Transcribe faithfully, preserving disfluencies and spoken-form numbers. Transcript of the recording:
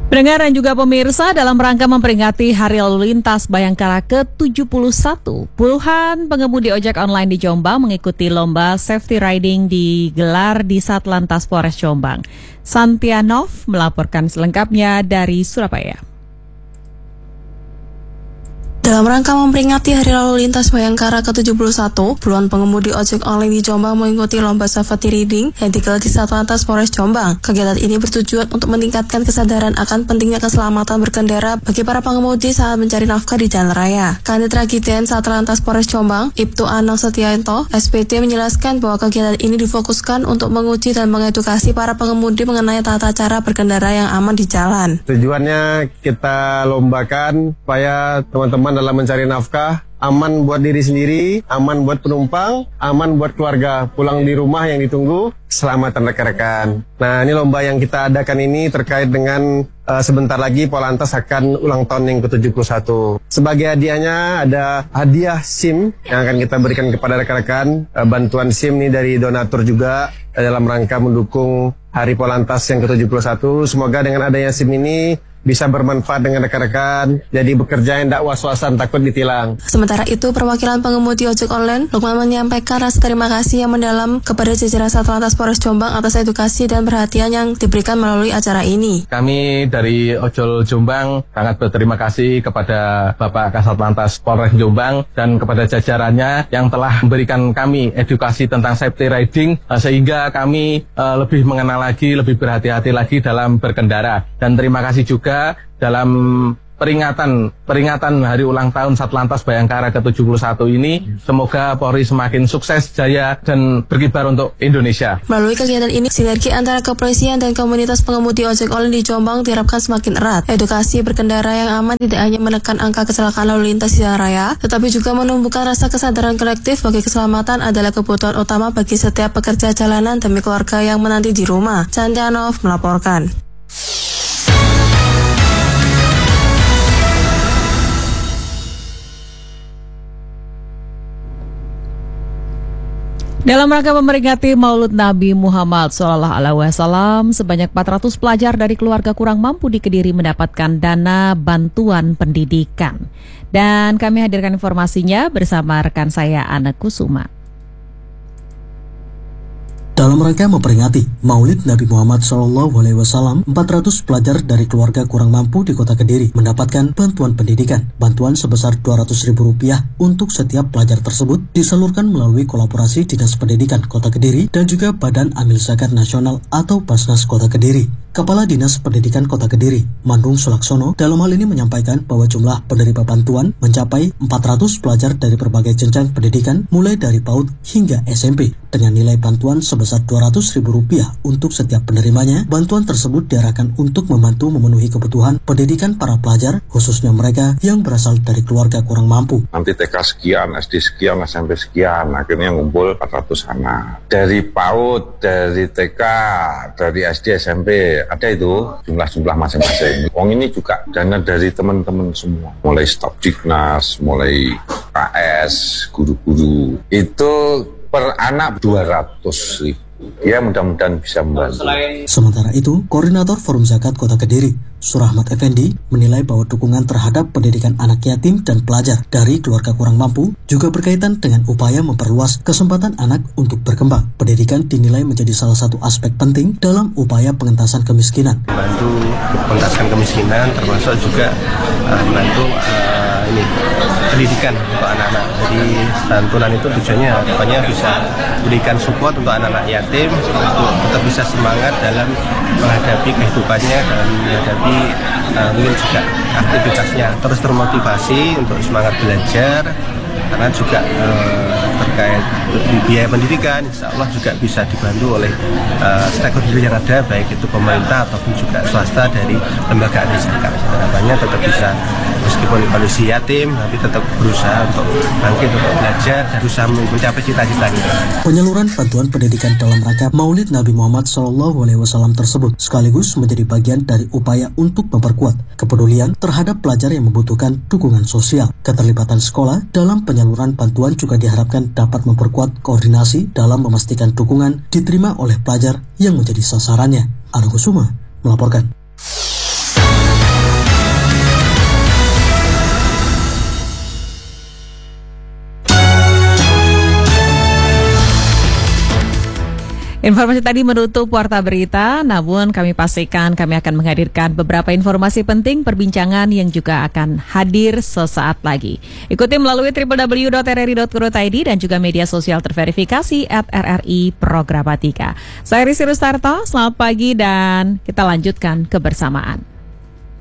Pendengar dan juga pemirsa, dalam rangka memperingati Hari Lalu Lintas Bayangkara ke tujuh puluh satu, puluhan pengemudi ojek online di Jombang mengikuti lomba safety riding digelar di Satlantas Polres Jombang. Santianov melaporkan selengkapnya dari Surabaya. Dalam rangka memperingati Hari Lalu Lintas Bayangkara ke tujuh puluh satu, puluhan pengemudi ojek online di Jombang mengikuti lomba safety riding yang digelar di Satlantas Polres Jombang. Kegiatan ini bertujuan untuk meningkatkan kesadaran akan pentingnya keselamatan berkendara bagi para pengemudi saat mencari nafkah di jalan raya. Kanit Ragiden Satlantas Polres Jombang, Ibtu Anang Setianto, S P D, menjelaskan bahwa kegiatan ini difokuskan untuk menguji dan mengedukasi para pengemudi mengenai tata cara berkendara yang aman di jalan. Tujuannya kita lombakan supaya teman-teman dalam mencari nafkah aman buat diri sendiri, aman buat penumpang, aman buat keluarga, pulang di rumah yang ditunggu, keselamatan rekan-rekan. Nah, ini lomba yang kita adakan ini terkait dengan uh, sebentar lagi Polantas akan ulang tahun yang ke tujuh puluh satu. Sebagai hadiahnya ada hadiah SIM yang akan kita berikan kepada rekan-rekan. Uh, bantuan SIM ini dari donatur juga uh, dalam rangka mendukung Hari Polantas yang ke tujuh puluh satu. Semoga dengan adanya SIM ini bisa bermanfaat dengan rekan-rekan, jadi bekerja yang tidak was-wasan takut ditilang. Sementara itu, perwakilan pengemudi ojek online, Lukman menyampaikan rasa terima kasih yang mendalam kepada jajaran Satlantas Polres Jombang atas edukasi dan perhatian yang diberikan melalui acara ini. Kami dari Ojol Jombang sangat berterima kasih kepada Bapak Kasatlantas Polres Jombang dan kepada jajarannya yang telah memberikan kami edukasi tentang safety riding, sehingga kami uh, lebih mengenal lagi, lebih berhati-hati lagi dalam berkendara. Dan terima kasih juga dalam peringatan peringatan hari ulang tahun Satlantas Bayangkara ke tujuh puluh satu ini, semoga Polri semakin sukses, jaya, dan berkibar untuk Indonesia. Melalui kegiatan ini, sinergi antara kepolisian dan komunitas pengemudi ojek online di Jombang diharapkan semakin erat. Edukasi berkendara yang aman tidak hanya menekan angka kecelakaan lalu lintas di jalan raya, tetapi juga menumbuhkan rasa kesadaran kolektif bagi keselamatan adalah kebutuhan utama bagi setiap pekerja jalanan demi keluarga yang menanti di rumah. Santianov melaporkan. Dalam rangka memperingati Maulid Nabi Muhammad shallallahu alaihi wasallam, sebanyak empat ratus pelajar dari keluarga kurang mampu di Kediri mendapatkan dana bantuan pendidikan. Dan kami hadirkan informasinya bersama rekan saya Ana Kusuma. Dalam rangka memperingati Maulid Nabi Muhammad shallallahu alaihi wasallam, empat ratus pelajar dari keluarga kurang mampu di Kota Kediri mendapatkan bantuan pendidikan. Bantuan sebesar dua ratus ribu rupiah untuk setiap pelajar tersebut disalurkan melalui kolaborasi Dinas Pendidikan Kota Kediri dan juga Badan Amil Zakat Nasional atau Basnas Kota Kediri. Kepala Dinas Pendidikan Kota Kediri, Mandung Sulaksono, dalam hal ini menyampaikan bahwa jumlah penerima bantuan mencapai empat ratus pelajar dari berbagai jenjang pendidikan mulai dari PAUD hingga S M P. Dengan nilai bantuan sebesar dua ratus ribu rupiah untuk setiap penerimanya, bantuan tersebut diarahkan untuk membantu memenuhi kebutuhan pendidikan para pelajar, khususnya mereka yang berasal dari keluarga kurang mampu. Nanti T K sekian, S D sekian, S M P sekian, akhirnya ngumpul empat ratus anak. Dari PAUD, dari T K, dari S D, S M P, ada itu jumlah-jumlah masing-masing. Uang ini juga dana dari teman-teman semua, mulai staf Dignas, mulai K S, guru-guru. Itu per anak dua ratus ribu. Ya, mudah-mudahan bisa membantu. Sementara itu, Koordinator Forum Zakat Kota Kediri, Surahmat Effendi, menilai bahwa dukungan terhadap pendidikan anak yatim dan pelajar dari keluarga kurang mampu juga berkaitan dengan upaya memperluas kesempatan anak untuk berkembang. Pendidikan dinilai menjadi salah satu aspek penting dalam upaya pengentasan kemiskinan. Bantu mengentaskan kemiskinan, termasuk juga uh, membantu uh, ini pendidikan untuk anak-anak. Jadi santunan itu tujuannya harapannya bisa berikan support untuk anak-anak yatim untuk tetap bisa semangat dalam menghadapi kehidupannya dan menghadapi uh, mungkin juga aktivitasnya, terus termotivasi untuk semangat belajar, karena juga uh, terkait biaya pendidikan insya Allah juga bisa dibantu oleh uh, stakeholder yang ada, baik itu pemerintah ataupun juga swasta dari lembaga zakat. Harapannya tetap bisa, meskipun kondisi yatim, tapi tetap berusaha untuk bangkit, untuk belajar dan berusaha mencapai cita-citanya. Penyaluran bantuan pendidikan dalam rangka Maulid Nabi Muhammad shallallahu alaihi wasallam tersebut sekaligus menjadi bagian dari upaya untuk memperkuat kepedulian terhadap pelajar yang membutuhkan dukungan sosial. Keterlibatan sekolah dalam penyaluran bantuan juga diharapkan dapat memperkuat koordinasi dalam memastikan dukungan diterima oleh pelajar yang menjadi sasarannya. Ana Kusuma melaporkan. Informasi tadi menutup Warta Berita, namun kami pastikan kami akan menghadirkan beberapa informasi penting perbincangan yang juga akan hadir sesaat lagi. Ikuti melalui w w w dot r r i dot co dot i d dan juga media sosial terverifikasi at R R I Programatika. Saya Rizky Rustarto, selamat pagi dan kita lanjutkan kebersamaan.